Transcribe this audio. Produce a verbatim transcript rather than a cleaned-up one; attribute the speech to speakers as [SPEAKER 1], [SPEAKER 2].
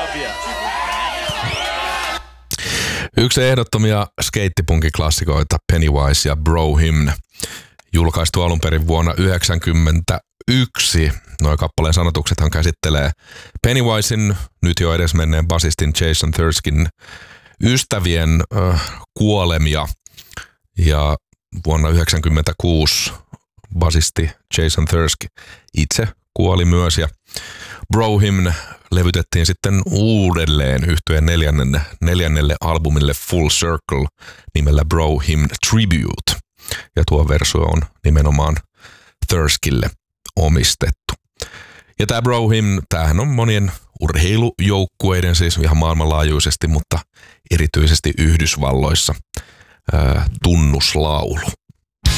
[SPEAKER 1] Yksi ehdottomia skeittipunkiklassikoita, Pennywise ja Bro Hymn, julkaistu alun perin vuonna yhdeksänkymmentäyksi. Noi kappaleen sanotuksethan käsittelee Pennywisen, nyt jo edesmenneen basistin Jason Thurskin ystävien äh, kuolemia. Ja vuonna yhdeksänkymmentäkuusi basisti Jason Thursky itse kuoli myös. Ja Bro Hymn levytettiin sitten uudelleen yhtyeen neljännelle, neljännelle albumille Full Circle nimellä Bro Hymn Tribute. Ja tuo versio on nimenomaan Thurskille omistettu. Ja tämä Bro Hymn, tämähän on monien urheilujoukkueiden siis ihan maailmanlaajuisesti, mutta erityisesti Yhdysvalloissa ää, tunnuslaulu.